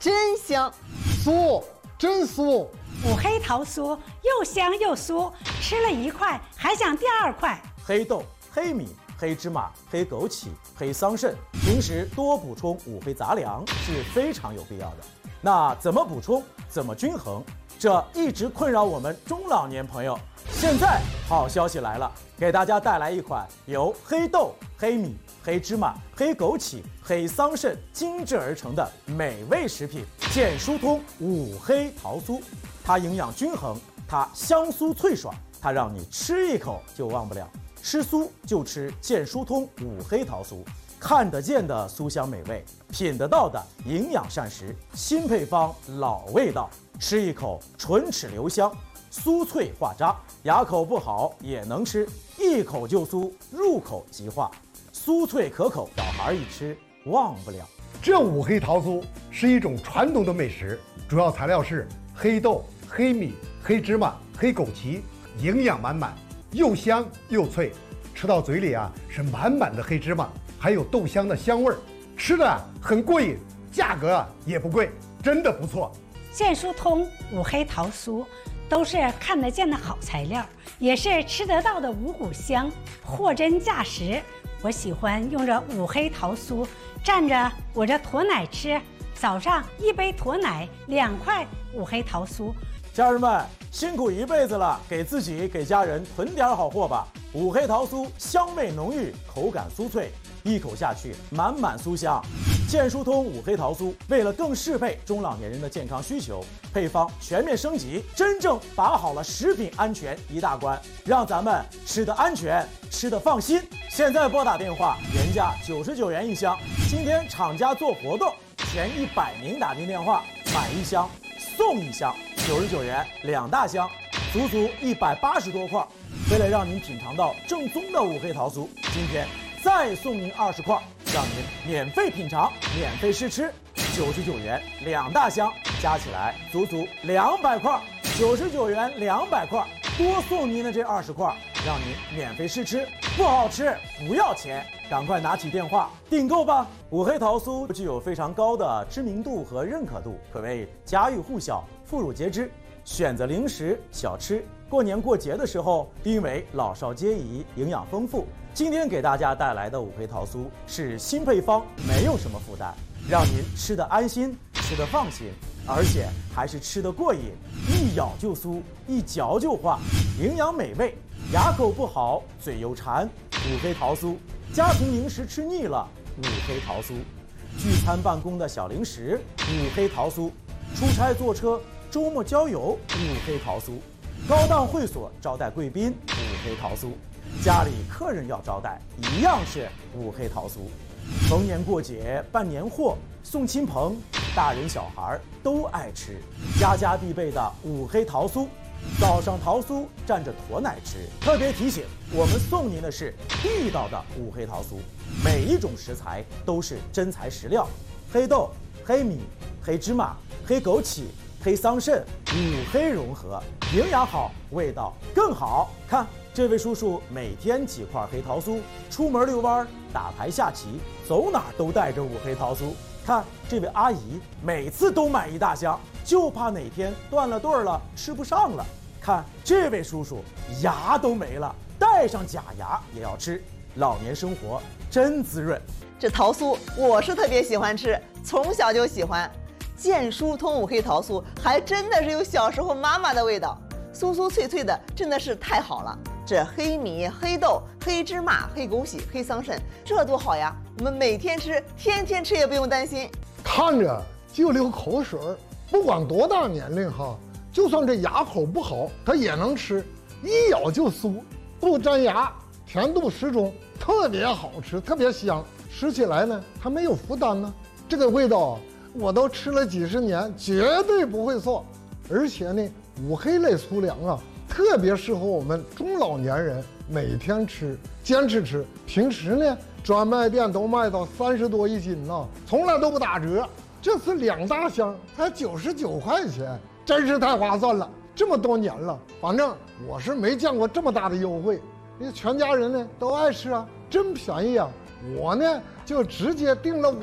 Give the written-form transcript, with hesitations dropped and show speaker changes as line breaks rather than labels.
真香，
酥，真酥。
五黑桃酥又香又酥，吃了1块还想第2块。
黑豆、黑米、黑芝麻、黑枸杞、黑桑葚，平时多补充五黑杂粮是非常有必要的。那怎么补充？怎么均衡？这一直困扰我们中老年朋友。现在好消息来了，给大家带来一款由黑豆、黑米、黑芝麻、黑枸杞、黑桑葚精制而成的美味食品——健疏通五黑桃酥。它营养均衡，它香酥脆爽，它让你吃一口就忘不了。吃酥就吃健疏通五黑桃酥，看得见的酥香美味，品得到的营养膳食，新配方老味道，吃一口唇齿留香，酥脆化渣，牙口不好也能吃，一口就酥，入口即化，酥脆可口，小孩一吃忘不了。
这五黑桃酥是一种传统的美食，主要材料是黑豆、黑米、黑芝麻、黑枸杞，营养满满，又香又脆，吃到嘴里是满满的黑芝麻，还有豆香的香味儿，吃的很过瘾，价格也不贵，真的不错。
健疏通五黑桃酥都是看得见的好材料，也是吃得到的五谷香，货真价实。我喜欢用这五黑桃酥蘸着我这驼奶吃，早上1杯驼奶，2块五黑桃酥。
家人们辛苦一辈子了，给自己给家人囤点好货吧。五黑桃酥香味浓郁，口感酥脆，一口下去满满酥香。健疏通五黑桃酥为了更适配中老年人的健康需求，配方全面升级，真正把好了食品安全一大关，让咱们吃得安全，吃得放心。现在拨打电话，原价99元一箱，今天厂家做活动，前100名打进电话买1箱送1箱，99元2大箱，足足180多块。为了让您品尝到正宗的五黑桃酥，今天再送您20块，让您免费品尝，免费试吃，99元2大箱，加起来足足200块，99元200块，多送您的这20块，让您免费试吃，不好吃不要钱，赶快拿起电话订购吧！五黑桃酥具有非常高的知名度和认可度，可谓家喻户晓、妇孺皆知。选择零食小吃，过年过节的时候，因为老少皆宜，营养丰富。今天给大家带来的五黑桃酥是新配方，没有什么负担，让您吃得安心，吃得放心，而且还是吃得过瘾，一咬就酥，一嚼就化，营养美味，牙口不好，嘴又馋，五黑桃酥，家庭零食吃腻了，五黑桃酥，聚餐办公的小零食，五黑桃酥，出差坐车，周末郊游，五黑桃酥，高档会所招待贵宾，五黑桃酥，家里客人要招待，一样是五黑桃酥。逢年过节办年货，送亲朋，大人小孩都爱吃，家家必备的五黑桃酥。早上桃酥蘸着驼奶吃，特别提醒，我们送您的是地道的五黑桃酥，每一种食材都是真材实料，黑豆、黑米、黑芝麻、黑枸杞、黑桑葚，五黑融合，营养好，味道更好。看这位叔叔每天几块黑桃酥，出门遛弯、打牌下棋，走哪儿都带着五黑桃酥。看这位阿姨每次都买1大箱，就怕哪天断了顿了，吃不上了。看这位叔叔牙都没了，带上假牙也要吃，老年生活真滋润。
这桃酥我是特别喜欢吃，从小就喜欢。健疏通五黑桃酥还真的是有小时候妈妈的味道，酥酥脆脆的，真的是太好了。这黑米、黑豆、黑芝麻、黑枸杞、黑桑葚，这多好呀！我们每天吃，天天吃也不用担心。
看着就流口水，不管多大年龄就算这牙口不好，它也能吃，一咬就酥，不粘牙，甜度适中，特别好吃，特别香。吃起来呢，它没有负担呢，这个味道我都吃了几十年，绝对不会错。而且呢，五黑类粗粮特别适合我们中老年人每天吃，坚持吃。平时呢，专卖店都卖到30多一斤从来都不打折。这次2大箱才99块钱，真是太划算了。这么多年了，反正我是没见过这么大的优惠。你全家人呢都爱吃真便宜我呢就直接订了